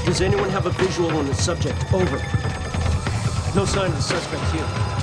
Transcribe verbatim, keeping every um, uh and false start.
Does anyone have a visual on the subject? Over. No sign of the suspect here.